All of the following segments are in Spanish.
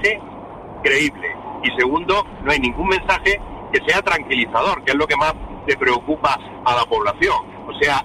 mensaje creíble. Y segundo, no hay ningún mensaje que sea tranquilizador, que es lo que más le preocupa a la población. O sea,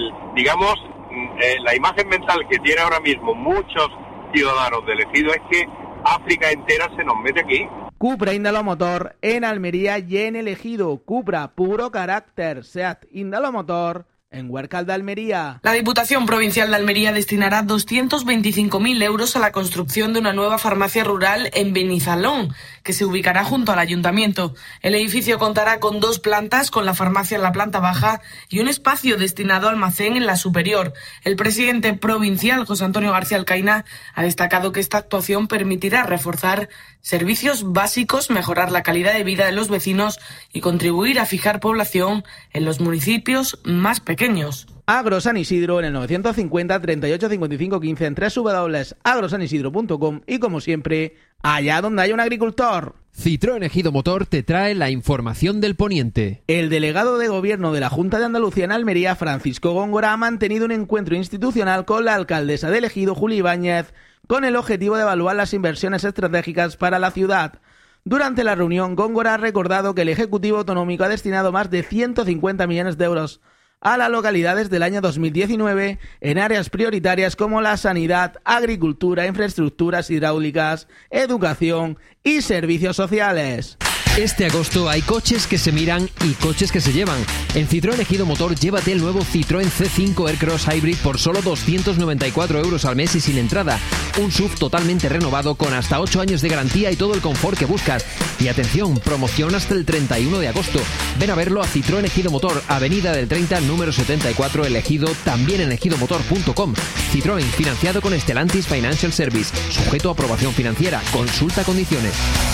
la imagen mental que tiene ahora mismo muchos ciudadanos del Ejido es que África entera se nos mete aquí. Cupra Indalomotor en Almería y en el Ejido. Cupra puro carácter. SEAT Indalomotor en Huércal de Almería. La Diputación Provincial de Almería destinará 225.000 euros a la construcción de una nueva farmacia rural en Benizalón, que se ubicará junto al ayuntamiento. El edificio contará con 2 plantas, con la farmacia en la planta baja y un espacio destinado a almacén en la superior. El presidente provincial, José Antonio García Alcaina, ha destacado que esta actuación permitirá reforzar servicios básicos, mejorar la calidad de vida de los vecinos y contribuir a fijar población en los municipios más pequeños. Agro San Isidro en el 950 38 55 15 en www.agrosanisidro.com y como siempre, allá donde haya un agricultor. Citroën Ejido Motor te trae la información del poniente. El delegado de Gobierno de la Junta de Andalucía en Almería, Francisco Góngora, ha mantenido un encuentro institucional con la alcaldesa del Ejido, Juli Ibáñez, con el objetivo de evaluar las inversiones estratégicas para la ciudad. Durante la reunión, Góngora ha recordado que el Ejecutivo Autonómico ha destinado más de 150 millones de euros a las localidades del año 2019 en áreas prioritarias como la sanidad, agricultura, infraestructuras hidráulicas, educación y servicios sociales. Este agosto hay coches que se miran y coches que se llevan. En Citroën Ejido Motor llévate el nuevo Citroën C5 Aircross Hybrid por solo 294 euros al mes y sin entrada. Un SUV totalmente renovado con hasta 8 años de garantía y todo el confort que buscas. Y atención, promoción hasta el 31 de agosto. Ven a verlo a Citroën Ejido Motor, Avenida del 30, número 74, El Ejido, también en ejidomotor.com. Citroën, financiado con Stellantis Financial Service. Sujeto a aprobación financiera. Consulta condiciones.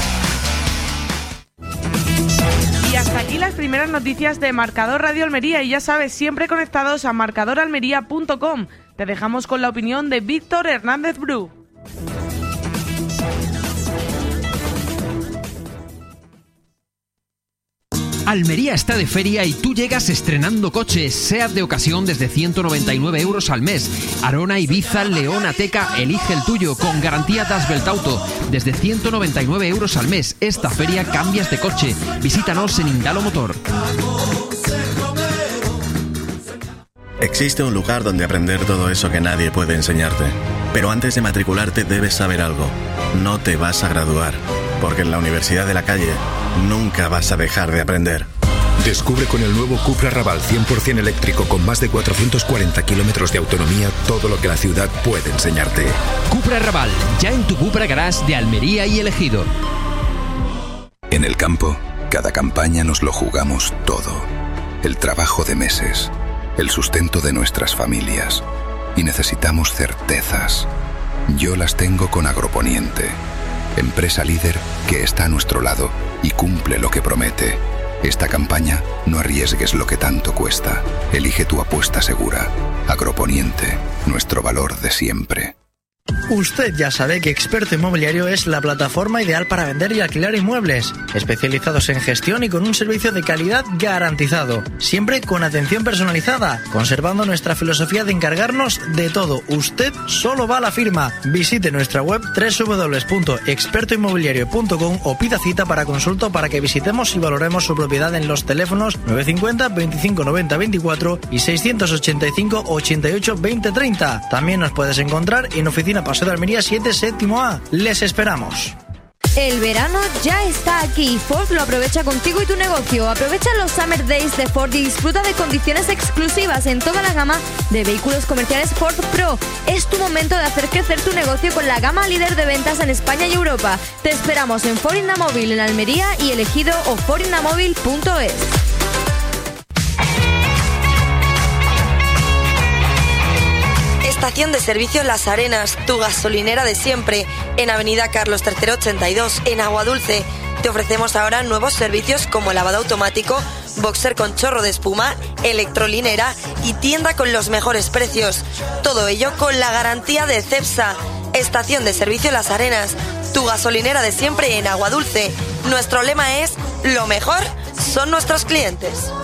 Y hasta aquí las primeras noticias de Marcador Radio Almería y ya sabes, siempre conectados a marcadoralmería.com. Te dejamos con la opinión de Víctor Hernández Bru. Almería está de feria y tú llegas estrenando coches. SEAT de ocasión desde 199 euros al mes. Arona, Ibiza, León, Ateca, elige el tuyo con garantía Das Belt Auto. Desde 199 euros al mes. Esta feria cambias de coche. Visítanos en Indalomotor. Existe un lugar donde aprender todo eso que nadie puede enseñarte. Pero antes de matricularte debes saber algo. No te vas a graduar. Porque en la Universidad de la Calle nunca vas a dejar de aprender. Descubre con el nuevo Cupra Raval 100% eléctrico con más de 440 kilómetros de autonomía todo lo que la ciudad puede enseñarte. Cupra Raval, ya en tu Cupra Garage de Almería y El Ejido. En el campo, cada campaña nos lo jugamos todo. El trabajo de meses, el sustento de nuestras familias. Y necesitamos certezas. Yo las tengo con Agroponiente. Empresa líder que está a nuestro lado y cumple lo que promete. Esta campaña no arriesgues lo que tanto cuesta. Elige tu apuesta segura. Agroponiente, nuestro valor de siempre. Usted ya sabe que Experto Inmobiliario es la plataforma ideal para vender y alquilar inmuebles, especializados en gestión y con un servicio de calidad garantizado, siempre con atención personalizada, conservando nuestra filosofía de encargarnos de todo. Usted solo va a la firma. Visite nuestra web www.expertoinmobiliario.com o pida cita para consulta para que visitemos y valoremos su propiedad en los teléfonos 950 25 90 24 y 685 88 20 30. También nos puedes encontrar en oficina Paseo de Almería 7, séptimo A. Les esperamos. El verano ya está aquí. Ford lo aprovecha contigo y tu negocio. Aprovecha los Summer Days de Ford y disfruta de condiciones exclusivas en toda la gama de vehículos comerciales Ford Pro. Es tu momento de hacer crecer tu negocio con la gama líder de ventas en España y Europa. Te esperamos en Ford Indamóvil en Almería y El Ejido o fordindamóvil.es. Estación de servicio Las Arenas, tu gasolinera de siempre, en Avenida Carlos III 82, en Aguadulce. Te ofrecemos ahora nuevos servicios como lavado automático, boxer con chorro de espuma, electrolinera y tienda con los mejores precios. Todo ello con la garantía de Cepsa. Estación de servicio Las Arenas, tu gasolinera de siempre en Aguadulce. Nuestro lema es: lo mejor son nuestros clientes.